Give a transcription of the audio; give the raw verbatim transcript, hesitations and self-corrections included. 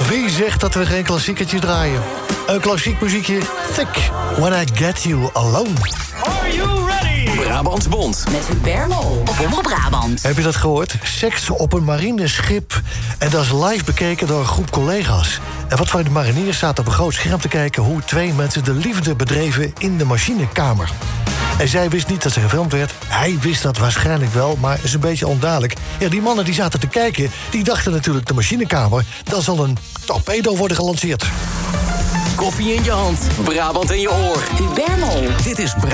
Wie zegt dat we geen klassiekertjes draaien? Een klassiek muziekje, Thick, When I Get You Alone. Are you ready? Brabants Bond. Met Hubert Mol op Omroep Brabant. Heb je dat gehoord? Seks op een marineschip. En dat is live bekeken door een groep collega's. En wat van de mariniers zaten op een groot scherm te kijken... hoe twee mensen de liefde bedreven in de machinekamer. En zij wist niet dat ze gefilmd werd. Hij wist dat waarschijnlijk wel, maar is een beetje onduidelijk. Ja, die mannen die zaten te kijken, die dachten natuurlijk de machinekamer... dan zal een torpedo worden gelanceerd. Koffie in je hand, Brabant in je oor. Hubert Mol. Dit is Brabant.